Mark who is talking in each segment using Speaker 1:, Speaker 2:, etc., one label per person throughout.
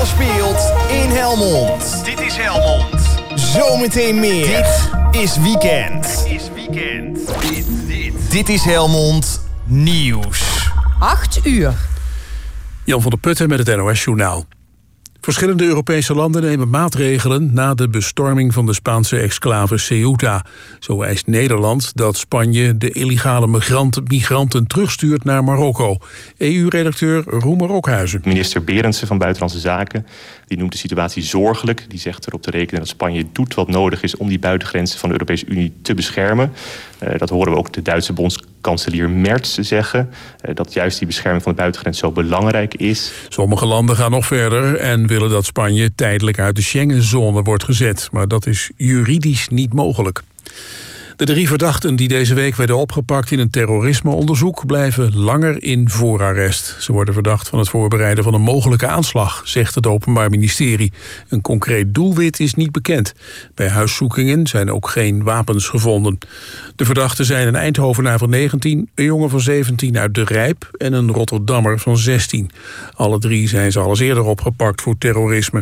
Speaker 1: voetbal speelt in Helmond.
Speaker 2: Dit is Helmond.
Speaker 1: Zometeen meer. Dit is Weekend. Dit is Helmond Nieuws.
Speaker 3: 8 uur.
Speaker 4: Jan van der Putten met het NOS-journaal. Verschillende Europese landen nemen maatregelen na de bestorming van de Spaanse exclave Ceuta. Zo eist Nederland dat Spanje de illegale migranten terugstuurt naar Marokko. EU-redacteur Roemer Okhuizen.
Speaker 5: Minister Berendsen van Buitenlandse Zaken die noemt de situatie zorgelijk. Die zegt erop te rekenen dat Spanje doet wat nodig is om die buitengrenzen van de Europese Unie te beschermen. Dat horen we ook de Duitse bondskanselier Merz zeggen. Dat juist die bescherming van de buitengrens zo belangrijk is.
Speaker 4: Sommige landen gaan nog verder en willen dat Spanje tijdelijk uit de Schengenzone wordt gezet. Maar dat is juridisch niet mogelijk. De 3 verdachten die deze week werden opgepakt in een terrorismeonderzoek blijven langer in voorarrest. Ze worden verdacht van het voorbereiden van een mogelijke aanslag, zegt het Openbaar Ministerie. Een concreet doelwit is niet bekend. Bij huiszoekingen zijn ook geen wapens gevonden. De verdachten zijn een Eindhovenaar van 19, een jongen van 17 uit De Rijp en een Rotterdammer van 16. Alle 3 zijn ze al eens eerder opgepakt voor terrorisme.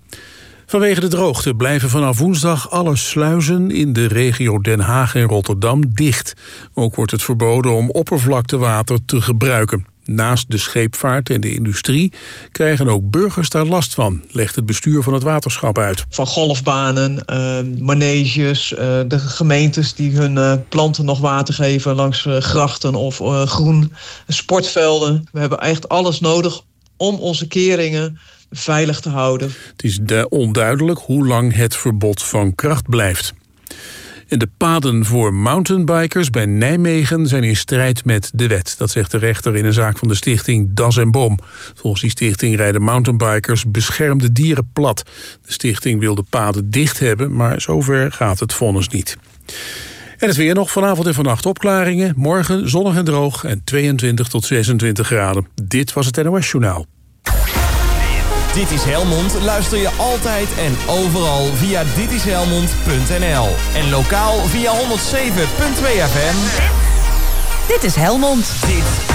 Speaker 4: Vanwege de droogte blijven vanaf woensdag alle sluizen in de regio Den Haag en Rotterdam dicht. Ook wordt het verboden om oppervlaktewater te gebruiken. Naast de scheepvaart en de industrie krijgen ook burgers daar last van, legt het bestuur van het waterschap uit.
Speaker 6: Van golfbanen, maneges, de gemeentes die hun planten nog water geven langs grachten of groen, sportvelden. We hebben echt alles nodig om onze keringen veilig te houden.
Speaker 4: Het is onduidelijk hoe lang het verbod van kracht blijft. En de paden voor mountainbikers bij Nijmegen zijn in strijd met de wet. Dat zegt de rechter in een zaak van de stichting Das en Boom. Volgens die stichting rijden mountainbikers beschermde dieren plat. De stichting wil de paden dicht hebben, maar zover gaat het vonnis niet. En het weer nog vanavond en vannacht opklaringen. Morgen zonnig en droog en 22 tot 26 graden. Dit was het NOS Journaal.
Speaker 1: Dit is Helmond. Luister je altijd en overal via ditishelmond.nl. En lokaal via 107.2 FM.
Speaker 3: Dit is Helmond.
Speaker 1: Dit